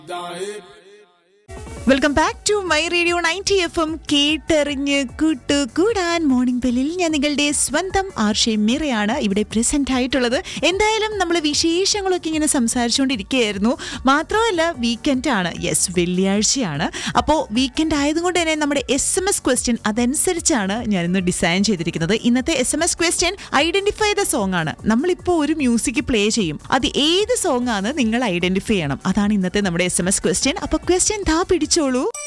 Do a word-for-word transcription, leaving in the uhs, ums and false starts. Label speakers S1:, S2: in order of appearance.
S1: Welcome back to my radio ninety F M. കേട്ടെറിഞ്ഞ് കൂട്ടു കൂടാൻ morning ബെല്ലിൽ ഞാൻ നിങ്ങളുടെ സ്വന്തം ആർഷേ മീറയാണ് ഇവിടെ പ്രസന്റ് ആയിട്ടുള്ളത്. എന്തായാലും നമ്മൾ വിശേഷങ്ങളൊക്കെ ഇങ്ങനെ സംസാരിച്ചുകൊണ്ടിരിക്കുകയായിരുന്നു. മാത്രമല്ല വീക്കെൻഡ് ആണ്, യെസ് വെള്ളിയാഴ്ചയാണ്. അപ്പോൾ വീക്കെൻഡ് ആയതുകൊണ്ട് തന്നെ നമ്മുടെ എസ് എം എസ് ക്വസ്റ്റ്യൻ അതനുസരിച്ചാണ് ഞാനിന്ന് ഡിസൈൻ ചെയ്തിരിക്കുന്നത്. ഇന്നത്തെ S M S question identify the song ആണ്. നമ്മളിപ്പോൾ ഒരു മ്യൂസിക് പ്ലേ ചെയ്യും, അത് ഏത് സോങ് ആണ് നിങ്ങൾ ഐഡന്റിഫൈ ചെയ്യണം. അതാണ് ഇന്നത്തെ നമ്മുടെ എസ് എം എസ് ക്വസ്റ്റ്യൻ. അപ്പോൾ ക്വസ്റ്റ്യൻ ദാ പിടിച്ചോളൂ.